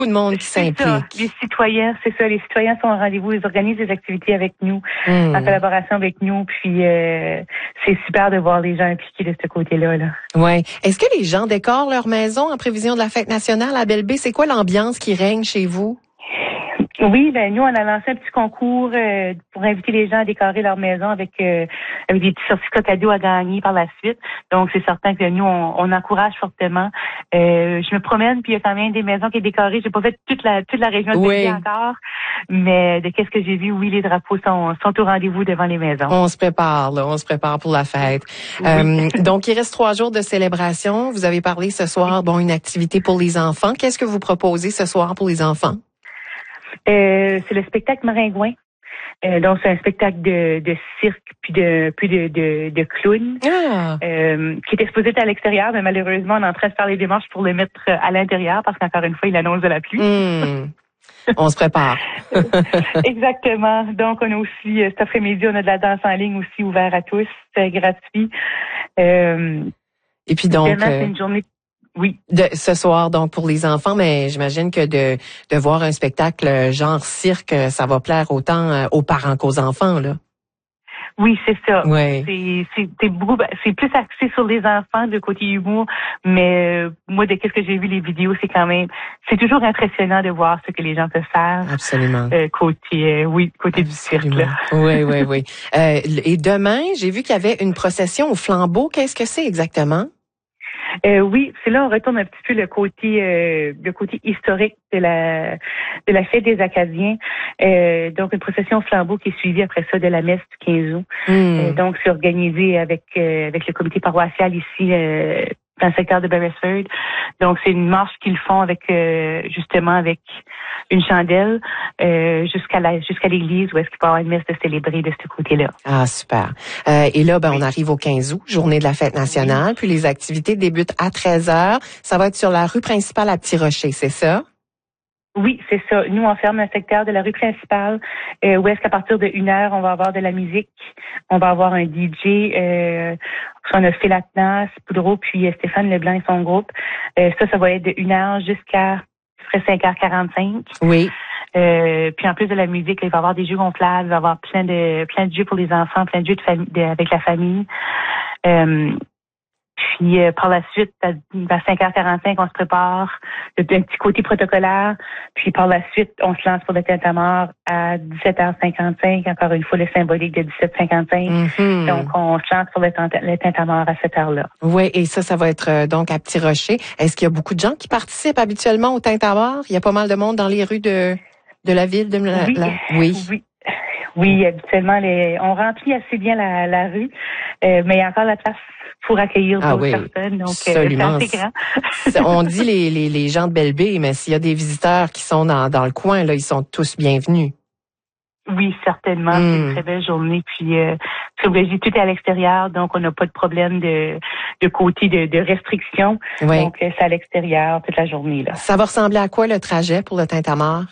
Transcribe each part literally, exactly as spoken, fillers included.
beaucoup de monde qui s'implique. Les citoyens, c'est ça. Les citoyens sont au rendez-vous. Ils organisent des activités avec nous, mmh. en collaboration avec nous. Puis euh, c'est super de voir les gens impliqués de ce côté-là. Là. Ouais. Est-ce que les gens décorent leur maison en prévision de la fête nationale à Belle-Baie? C'est quoi l'ambiance qui règne chez vous? Oui, ben nous, on a lancé un petit concours euh, pour inviter les gens à décorer leur maison avec euh, avec des petits certificats cadeaux à gagner par la suite. Donc, c'est certain que nous, on, on encourage fortement. Euh, je me promène, puis il y a quand même des maisons qui sont décorées. J'ai pas fait toute la toute la région de oui. Belle-Baie encore, mais de qu'est-ce que j'ai vu, oui, les drapeaux sont sont au rendez-vous devant les maisons. On se prépare, là, on se prépare pour la fête. Oui. Euh, donc, il reste trois jours de célébration. Vous avez parlé ce soir, bon, une activité pour les enfants. Qu'est-ce que vous proposez ce soir pour les enfants? Euh, c'est le spectacle Maringouin. Euh, donc, c'est un spectacle de, de cirque puis de puis de, de, de clown ah. euh, qui est exposé à l'extérieur, mais malheureusement, on est en train de faire les démarches pour le mettre à l'intérieur parce qu'encore une fois, il annonce de la pluie. Mmh. On se prépare. Exactement. Donc, on a aussi, cet après-midi, on a de la danse en ligne aussi ouvert à tous, c'est gratuit. Euh, Et puis donc... Demain, c'est une journée... Oui. De, ce soir, donc, pour les enfants, mais j'imagine que de, de voir un spectacle genre cirque, ça va plaire autant aux parents qu'aux enfants, là. Oui, c'est ça. Ouais. C'est, c'est, c'est, beaucoup, c'est plus axé sur les enfants de côté humour, mais moi, de qu'est-ce que j'ai vu les vidéos, c'est quand même, c'est toujours impressionnant de voir ce que les gens peuvent faire. Absolument. Euh, côté, euh, oui, côté Absolument. Du cirque. Là. Oui, oui, oui. Euh, et demain, j'ai vu qu'il y avait une procession au flambeau. Qu'est-ce que c'est exactement? Euh, oui, c'est là on retourne un petit peu le côté euh, le côté historique de la de la fête des Acadiens. Euh, donc une procession au flambeau qui est suivie après ça de la messe du quinze août. Mm. Euh, donc c'est organisé avec euh, avec le comité paroissial ici euh, dans le secteur de Beresford. Donc c'est une marche qu'ils font avec euh, justement avec une chandelle euh, jusqu'à la jusqu'à l'église où est-ce qu'il peut y avoir une messe de célébrer de ce côté-là. Ah super. Euh, et là ben oui. On arrive au quinze août, journée de la fête nationale, oui. Puis les activités débutent à treize heures. Ça va être sur la rue principale à Petit Rocher, c'est ça? Oui, c'est ça. Nous, on ferme un secteur de la rue principale euh, où est-ce qu'à partir de une heure, on va avoir de la musique. On va avoir un D J. Euh, on a Phil Atnas, Poudreau, puis euh, Stéphane Leblanc et son groupe. Euh, ça, ça va être de une heure jusqu'à cinq heures quarante-cinq. Oui. Euh, puis en plus de la musique, il va y avoir des jeux gonflables, il va y avoir plein de plein de jeux pour les enfants, plein de jeux de famille, de, avec la famille. Euh, Puis euh, par la suite, à, à cinq heures quarante-cinq, on se prépare un petit côté protocolaire. Puis par la suite, on se lance pour le tintamarre à dix-sept heures cinquante-cinq. Encore une fois, le symbolique de dix-sept heures cinquante-cinq. Mm-hmm. Donc, on se lance pour le, le tintamarre à cette heure-là. Oui, et ça, ça va être euh, donc à Petit Rocher. Est-ce qu'il y a beaucoup de gens qui participent habituellement au tintamarre? Il y a pas mal de monde dans les rues de, de la ville? De la, oui. La... oui. Oui. Oui, habituellement, les, on remplit assez bien la, la rue, euh, mais il y a encore la place pour accueillir ah d'autres oui, personnes. Donc, absolument. Euh, c'est assez grand. On dit les, les, les gens de Belle-Baie, mais s'il y a des visiteurs qui sont dans, dans le coin, là, ils sont tous bienvenus. Oui, certainement. Mm. C'est une très belle journée. Puis, euh, tout est à l'extérieur, donc on n'a pas de problème de, de côté de, de restriction. Oui. Donc, c'est à l'extérieur toute la journée. Là. Ça va ressembler à quoi le trajet pour le tintamarre?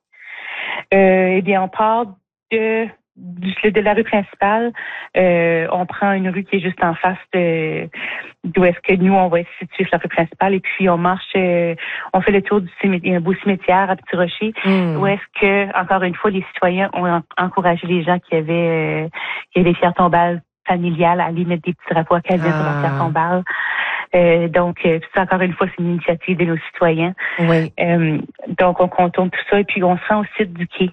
Euh, eh bien, on part de, de la rue principale. Euh, on prend une rue qui est juste en face de d'où est-ce que nous, on va être situés sur la rue principale. Et puis, on marche, euh, on fait le tour du cimetière, un beau cimetière à Petit Rocher, mm. où est-ce que, encore une fois, les citoyens ont encouragé les gens qui avaient, euh, qui avaient des pierres tombales familiales à aller mettre des petits drapeaux acadiens ah. sur leurs pierres tombales. Euh, donc, euh, ça, encore une fois, c'est une initiative de nos citoyens. Oui. Euh, donc, on contourne tout ça et puis on se rend au site du quai.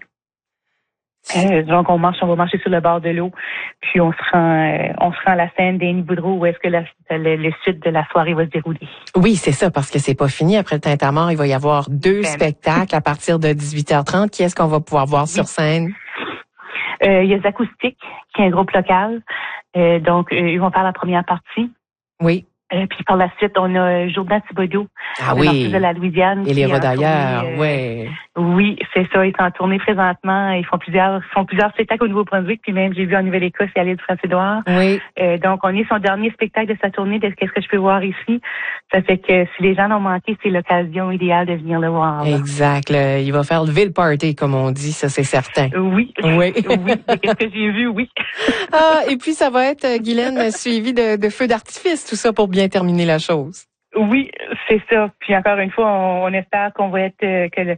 Euh, donc, on marche, on va marcher sur le bord de l'eau, puis on se rend, euh, on se rend à la scène d'Annie Boudreau où est-ce que la, le, le suite de la soirée va se dérouler. Oui, c'est ça, parce que c'est pas fini. Après le tintamarre, il va y avoir deux ben. spectacles à partir de dix-huit heures trente. Qui est-ce qu'on va pouvoir voir oui. sur scène? Euh, il y a Zacoustic, qui est un groupe local. Euh, donc, euh, ils vont faire la première partie. Oui. Euh, puis par la suite, on a Jourdan Thibodeau, ah oui. de la Louisiane. Et les Rodailleurs, euh, oui. Oui, c'est ça. Ils sont en tournée présentement. Ils font plusieurs, font plusieurs spectacles au Nouveau-Brunswick. Puis même, j'ai vu en Nouvelle-Écosse et à l'île de France-Édouard. Oui. Euh, donc, on est son dernier spectacle de sa tournée. De qu'est-ce que je peux voir ici? Ça fait que si les gens l'ont manqué, c'est l'occasion idéale de venir le voir. Là. Exact. Là, il va faire lever le party, comme on dit. Ça, c'est certain. Oui. Oui. oui. Qu'est-ce que j'ai vu? Oui. ah, et puis, ça va être, Guylaine, suivi de, de feux d'artifice, tout ça pour bien terminer la chose. Oui, c'est ça. Puis encore une fois, on, on espère qu'on va être euh, que le,